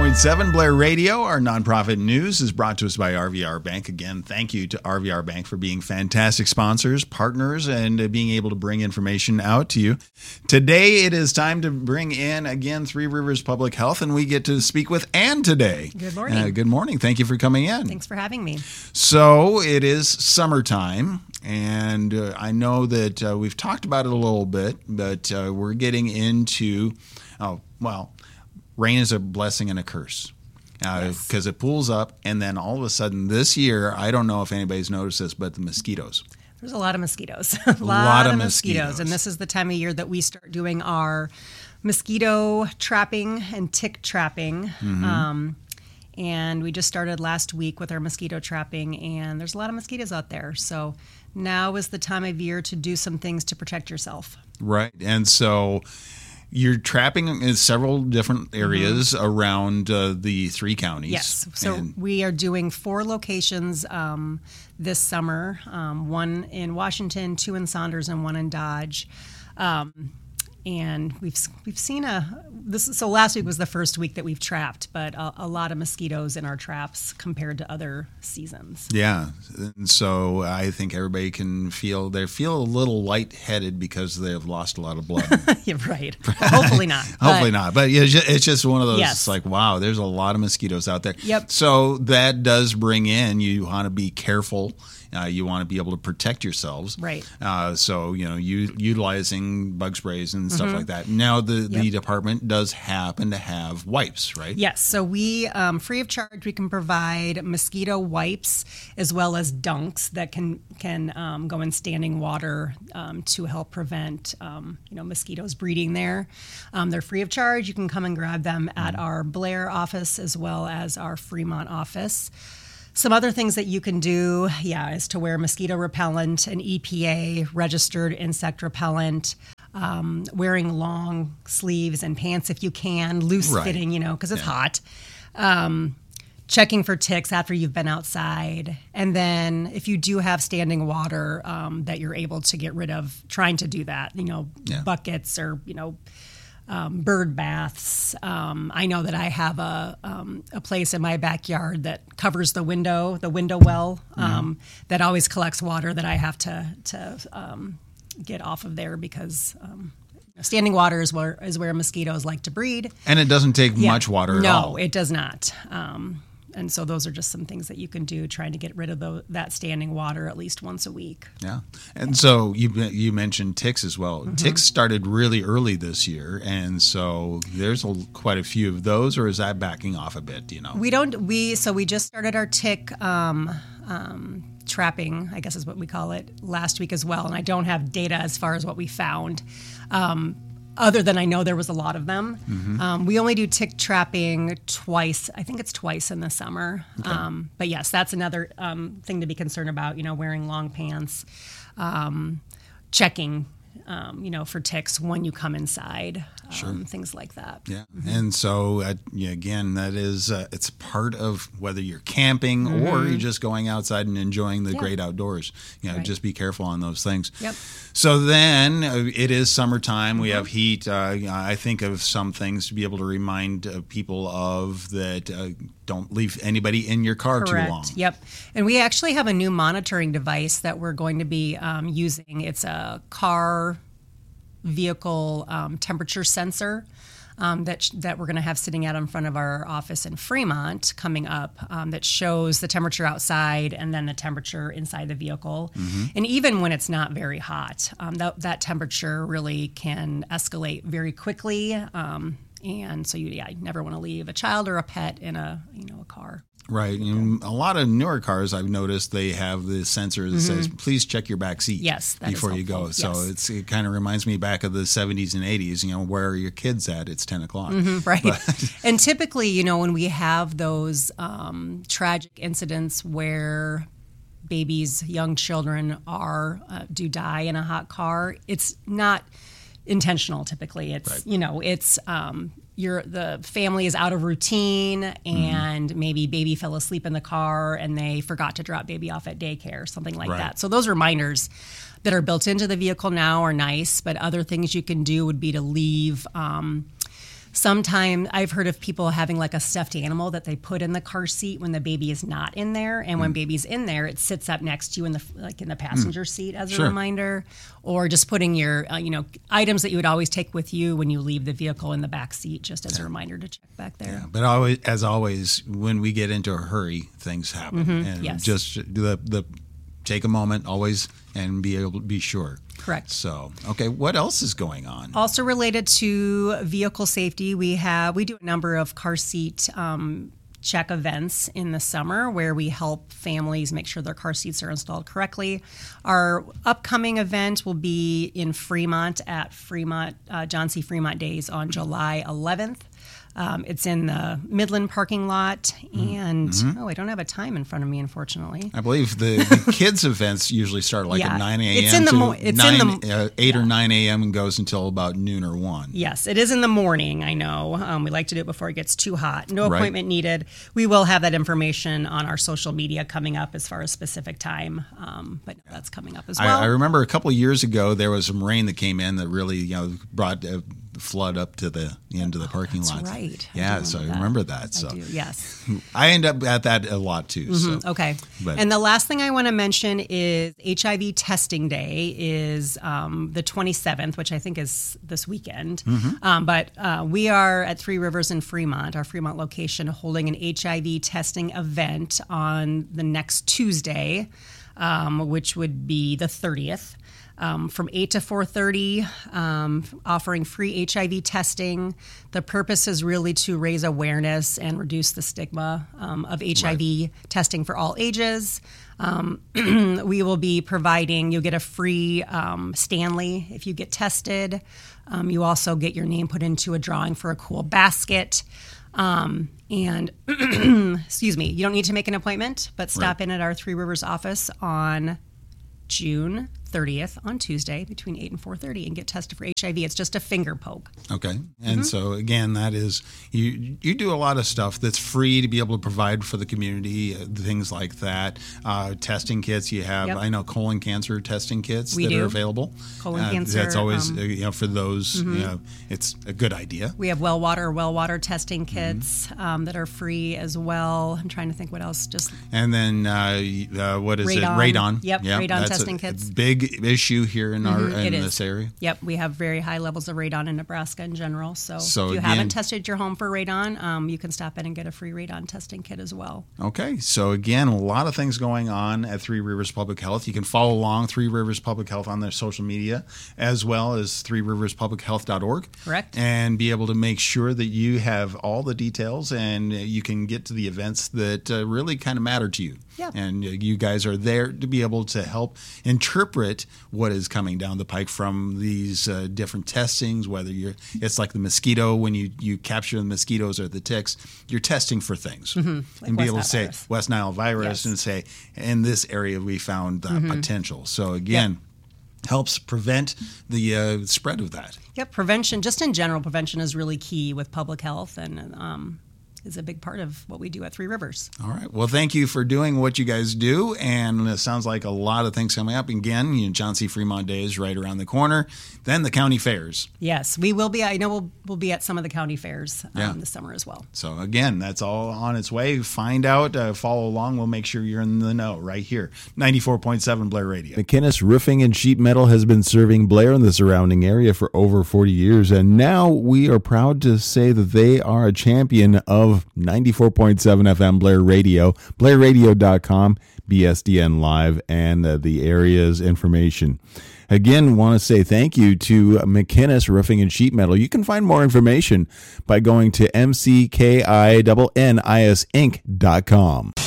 101.7 Blair Radio. Our nonprofit news is brought to us by RVR Bank. Again, thank you to RVR Bank for being fantastic sponsors, partners, and being able to bring information out to you. Today, it is time to bring in, again, Three Rivers Public Health, and we get to speak with Ann today. Good morning. Good morning. Thank you for coming in. Thanks for having me. So, it is summertime, and I know that we've talked about it a little bit, but we're getting into, rain is a blessing and a curse because it pools up, and then all of a sudden this year, I don't know if anybody's noticed this, but the mosquitoes. There's a lot of mosquitoes. a lot of mosquitoes. And this is the time of year that we start doing our mosquito trapping and tick trapping. Mm-hmm. And we just started last week with our mosquito trapping, and there's a lot of mosquitoes out there. So now is the time of year to do some things to protect yourself. Right. And so you're trapping in several different areas around the three counties. Yes. So we are doing 4 locations this summer, 1 in Washington, 2 in Saunders, and 1 in Dodge. And we've seen so last week was the first week that we've trapped, but a lot of mosquitoes in our traps compared to other seasons. Yeah, and so I think everybody can feel a little lightheaded because they have lost a lot of blood. Yeah, right. Hopefully not. Hopefully not. But it's just one of those. Yes. It's like, wow, there's a lot of mosquitoes out there. Yep. So that does bring in, you want to be careful. You want to be able to protect yourselves. Right. So, utilizing bug sprays and stuff like that. Now, the department does happen to have wipes, right? Yes. So we, free of charge, we can provide mosquito wipes as well as dunks that can go in standing water to help prevent, mosquitoes breeding there. They're free of charge. You can come and grab them at our Blair office as well as our Fremont office. Some other things that you can do, is to wear mosquito repellent, an EPA registered insect repellent, wearing long sleeves and pants if you can, loose fitting, because it's hot. Checking for ticks after you've been outside. And then if you do have standing water that you're able to get rid of, trying to do that, buckets or, bird baths. I know that I have a place in my backyard that covers the window well, that always collects water that I have to get off of there because standing water is where mosquitoes like to breed. And it doesn't take much water at all. No, it does not. And so those are just some things that you can do, trying to get rid of that standing water at least once a week. Yeah. And so you mentioned ticks as well. Mm-hmm. Ticks started really early this year, and so there's quite a few of those, or is that backing off a bit, We just started our tick trapping, I guess is what we call it, last week as well, and I don't have data as far as what we found. Other than I know there was a lot of them. Mm-hmm. We only do tick trapping twice. I think it's twice in the summer. Okay. But yes, that's another thing to be concerned about, wearing long pants, checking, for ticks when you come inside, things like that. Yeah. Mm-hmm. And so, again, that is, it's part of whether you're camping or you're just going outside and enjoying the great outdoors. Just be careful on those things. Yep. So then it is summertime. We have heat. I think of some things to be able to remind people of that. Don't leave anybody in your car too long. Yep. And we actually have a new monitoring device that we're going to be using. It's a vehicle temperature sensor that we're going to have sitting out in front of our office in Fremont coming up, that shows the temperature outside and then the temperature inside the vehicle. Mm-hmm. And even when it's not very hot, that temperature really can escalate very quickly. And so you never want to leave a child or a pet in a car. Right. And a lot of newer cars, I've noticed, they have the sensor that says, please check your back seat before you go. So it kind of reminds me back of the 70s and 80s, where are your kids at? It's 10 o'clock. Mm-hmm, right. And typically, when we have those tragic incidents where babies, young children do die in a hot car, it's not intentional typically. It's, it's the family is out of routine and maybe baby fell asleep in the car and they forgot to drop baby off at daycare, something like that. So those reminders that are built into the vehicle now are nice, but other things you can do would be to leave Sometimes I've heard of people having like a stuffed animal that they put in the car seat when the baby is not in there, and when baby's in there, it sits up next to you in the passenger seat as a reminder, or just putting your items that you would always take with you when you leave the vehicle in the back seat, just as a reminder to check back there. Yeah, but as always, when we get into a hurry, things happen, and just the take a moment always and be able to be sure. Correct. So, okay, what else is going on? Also related to vehicle safety, we do a number of car seat check events in the summer where we help families make sure their car seats are installed correctly. Our upcoming event will be in Fremont at John C. Fremont Days on July 11th. It's in the Midland parking lot, and I don't have a time in front of me, unfortunately. I believe the kids' events usually start at 9 a.m. 8 or 9 a.m. and goes until about noon or 1. Yes, it is in the morning, I know. We like to do it before it gets too hot. No appointment needed. We will have that information on our social media coming up as far as specific time, but that's coming up as well. I remember a couple of years ago there was some rain that came in that really brought flood up to the end of the parking lot. That's right. Yeah, so I remember that. So I do, yes. I end up at that a lot too. So. Okay. And the last thing I want to mention is HIV testing day is the 27th, which I think is this weekend. But we are at Three Rivers in Fremont, our Fremont location, holding an HIV testing event on the next Tuesday, which would be the 30th. From 8 to 4:30, offering free HIV testing. The purpose is really to raise awareness and reduce the stigma of HIV testing for all ages. We will be providing, you'll get a free Stanley if you get tested. You also get your name put into a drawing for a cool basket. And excuse me, you don't need to make an appointment, but stop in at our Three Rivers office on June 30th on Tuesday between 8 and 4:30 and get tested for HIV. It's just a finger poke. Okay. And so again, that is, you do a lot of stuff that's free to be able to provide for the community, things like that. Testing kits you have, I know colon cancer testing kits are available. Colon cancer. That's always, for those, it's a good idea. We have well water testing kits that are free as well. I'm trying to think what else. And then what is Radon. Yep, Radon testing kits. Big issue here in this area. Yep, we have very high levels of radon in Nebraska in general. So if you haven't tested your home for radon, you can stop in and get a free radon testing kit as well. Okay, so again, a lot of things going on at Three Rivers Public Health. You can follow along Three Rivers Public Health on their social media, as well as threeriverspublichealth.org. Correct. And be able to make sure that you have all the details and you can get to the events that really kind of matter to you. Yeah. And you guys are there to be able to help interpret what is coming down the pike from these different testings, whether it's like the mosquito, when you capture the mosquitoes or the ticks, you're testing for things. Like and be able to say virus. West Nile virus and say, in this area we found that potential. So again, helps prevent the spread of that. Yep, prevention, just in general, prevention is really key with public health and is a big part of what we do at Three Rivers. All right. Well, thank you for doing what you guys do. And it sounds like a lot of things coming up. Again, John C. Fremont Day is right around the corner. Then the county fairs. Yes, we will be. I know we'll be at some of the county fairs this summer as well. So, again, that's all on its way. Find out, follow along. We'll make sure you're in the know right here. 94.7 Blair Radio. McInnes Roofing and Sheet Metal has been serving Blair and the surrounding area for over 40 years. And now we are proud to say that they are a champion of 94.7 FM Blair Radio, blairradio.com, BSDN Live, and the area's information. Again, want to say thank you to McInnes Roofing and Sheet Metal. You can find more information by going to mckInnisinc.com.